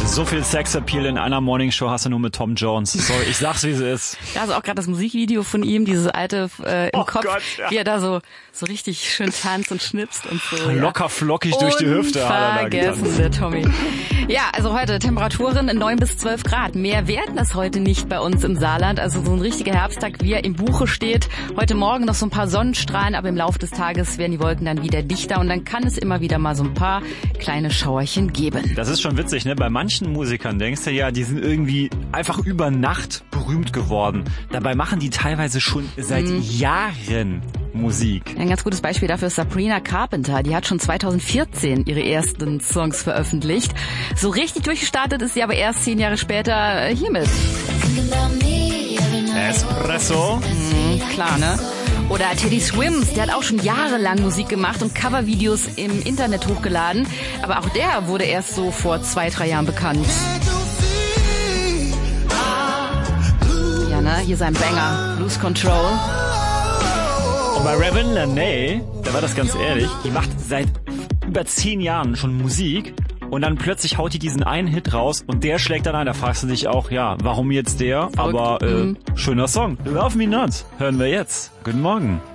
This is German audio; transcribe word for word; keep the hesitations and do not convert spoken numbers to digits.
So viel Sexappeal in einer Morningshow hast du nur mit Tom Jones. Sorry, ich sag's, wie es ist. Ja, also auch gerade das Musikvideo von ihm, dieses alte äh, im Oh Kopf, Gott, ja. wie er da so so richtig schön tanzt und schnipst und so. Locker ja. flockig durch die Hüfte hat er da Vergessen, getanzt. der Tommy. Ja, also heute Temperaturen neun bis zwölf Grad. Mehr werden das heute nicht bei uns im Saarland. Also so ein richtiger Herbsttag, wie er im Buche steht. Heute Morgen noch so ein paar Sonnenstrahlen, aber im Laufe des Tages werden die Wolken dann wieder dichter und dann kann es immer wieder mal so ein paar kleine Schauerchen geben. Das ist schon witzig, ne? Bei manchen Musikern denkst du ja, die sind irgendwie einfach über Nacht berühmt geworden. Dabei machen die teilweise schon seit mhm. Jahren Musik. Ein ganz gutes Beispiel dafür ist Sabrina Carpenter. Die hat schon zweitausendvierzehn ihre ersten Songs veröffentlicht. So richtig durchgestartet ist sie aber erst zehn Jahre später hiermit. Espresso. Mhm, klar, ne? Oder Teddy Swims, der hat auch schon jahrelang Musik gemacht und Covervideos im Internet hochgeladen. Aber auch der wurde erst so vor zwei, drei Jahren bekannt. Ja, ne? Hier sein Banger, Lose Control. Und bei Revan Laney, da war das ganz ehrlich, die macht seit über zehn Jahren schon Musik und dann plötzlich haut die diesen einen Hit raus und der schlägt dann ein. Da fragst du dich auch, ja, warum jetzt der? Verrückt. Aber äh, mhm. schöner Song. Love Me Not hören wir jetzt. Guten Morgen.